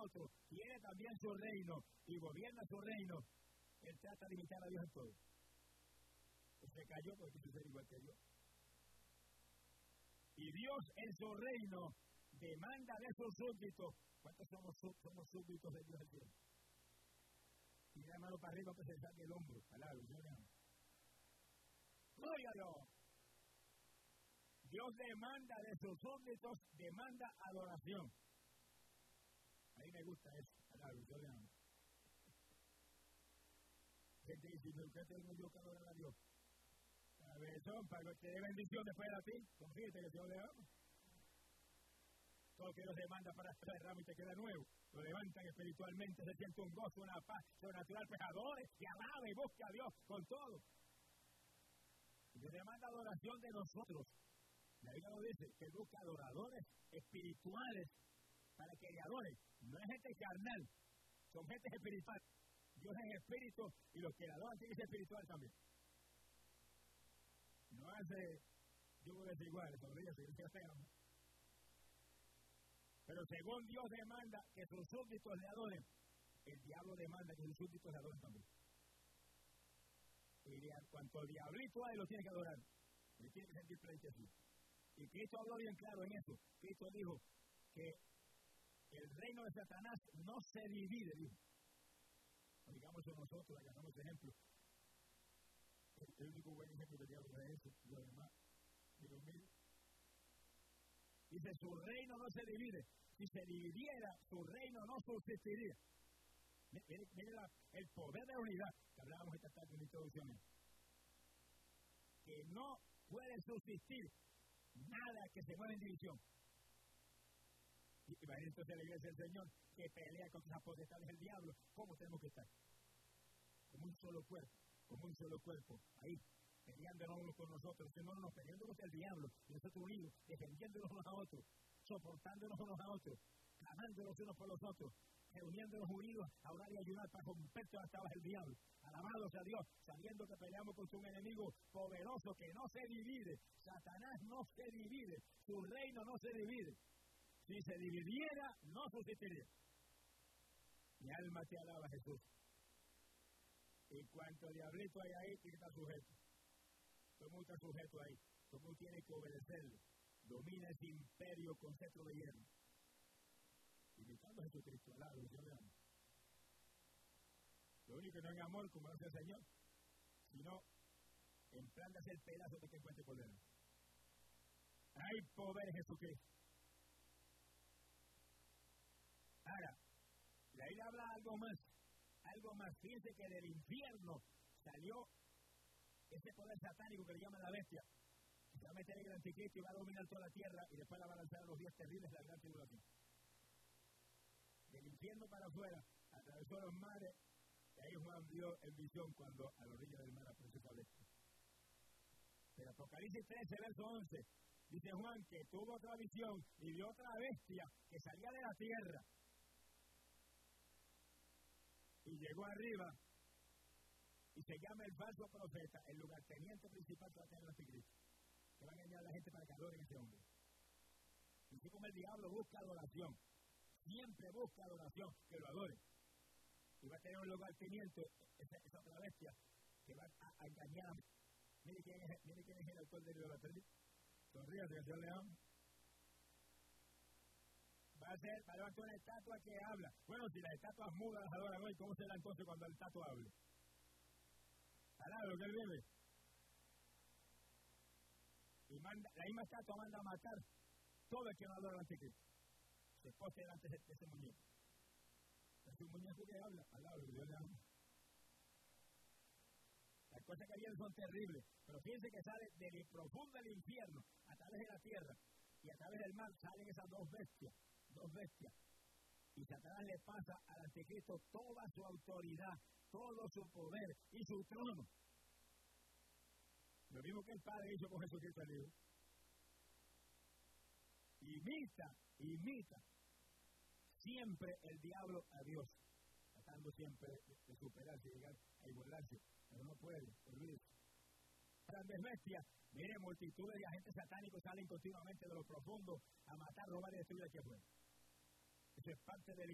otro, tiene también su reino y gobierna su reino, él trata de imitar a Dios en todo. Se cayó porque quiso ser igual que Dios. Y Dios en su reino demanda de sus súbditos. ¿Cuántos somos súbditos de Dios en el cielo? Y la mano para arriba que se saque el hombro. Palabra, gloria a Dios. Dios demanda de sus súbditos, demanda adoración. A mí me gusta eso. Palabra, gloria a Dios. Gente dice, ¿qué tengo yo que adorar a Dios? A ver, son para que te dé bendición después de ti. Confíate que el Señor le ama. Todo que Dios demanda para traer ramo y te queda nuevo. Lo levantan espiritualmente, se siente un gozo, una paz sobrenatural, pecadores, y alabe y busque a Dios con todo. Y Dios demanda adoración de nosotros. La Biblia nos dice que busca adoradores espirituales para que le adoren. No es gente carnal, son gente espiritual. Dios es espíritu y los que le adoran tienen que ser espiritual también. No hace yugo desigual, sonríe, se dice feo. Pero según Dios demanda que sus súbditos le adoren, el diablo demanda que sus súbditos le adoren también. Y cuanto el diablito hay, lo tiene que adorar. Él tiene que sentir frente a sí. Y Cristo habló bien claro en eso. Cristo dijo que el reino de Satanás no se divide, dijo. Digamos nosotros, agarramos ejemplo. El único buen ejemplo del diablo es ese, y lo demás, digo, mire. Dice, su reino no se divide. Si se dividiera, su reino no subsistiría. Mire el poder de la unidad, que hablábamos esta tarde en la introducción. Que no puede subsistir nada que se mueva en división. Y va entonces a la iglesia del Señor, que pelea contra las potestades del diablo. ¿Cómo tenemos que estar? Como un solo cuerpo, ahí, peleándonos unos con nosotros, no nos peleándonos contra el diablo, y nosotros unidos, defendiéndonos unos a otros, soportándonos unos a otros, clamándonos unos por los otros, reuniéndonos unidos a orar y ayudar para romper todas las tablas del diablo. Alabados a Dios, sabiendo que peleamos contra un enemigo poderoso que no se divide. Satanás no se divide, su reino no se divide. Si se dividiera, no subsistiría. Mi alma te alaba, Jesús. Y cuanto diablito hay ahí, tiene que estar sujeto. Todo el mundo está sujeto ahí. Todo el mundo tiene que obedecerle. Domina ese imperio con cetro de hierro. Imitando a Jesucristo, alaba, Dios le ama. Lo único que no es amor, como hace el Señor, sino en plan de hacer pedazos de que encuentre por dentro. Hay poder en Jesucristo. Ahora, de ahí habla algo más. Fíjense que del infierno salió ese poder satánico que le llaman la bestia. Se va a meter en el anticristo y va a dominar toda la tierra y después la va a lanzar a los días terribles de la gran tribulación. Del infierno para afuera, atravesó los mares, y ahí Juan vio en visión cuando a la orilla del mar apareció esa bestia. Pero Apocalipsis 13, verso 11, dice Juan que tuvo otra visión y vio otra bestia que salía de la tierra. Y llegó arriba y se llama el falso profeta, el lugarteniente principal que va a tener el anticristo. Que va a engañar a la gente para que adoren a ese hombre. Y así como el diablo busca adoración, siempre busca adoración, que lo adoren. Y va a tener un lugarteniente, esa otra bestia, que va a engañar. Mire quién es el autor del idolatría. Sonríase, que el Señor le ama. Va a levantar una estatua que habla. Bueno, si las estatuas mudas las adoran hoy, ¿cómo será entonces cuando el estatua hable? Alaba lo que él vive. Y la misma estatua manda a matar todo el que no adora al anticristo. Se poste delante de ese muñeco. Es un muñeco que habla. Alaba lo que Dios le ama. Las cosas que vienen son terribles, pero fíjense que sale del profundo del infierno, a través de la tierra y a través del mar, salen esas dos bestias. Y Satanás le pasa al anticristo toda su autoridad, todo su poder y su trono. Lo mismo que el Padre hizo con Jesucristo el Hijo. Imita siempre el diablo a Dios, tratando siempre de superarse, llegar a igualarse, pero no puede, olvídese. Grandes bestias, miren, multitudes de agentes satánicos salen continuamente de lo profundo a matar, robar y destruir aquí afuera. Eso es parte del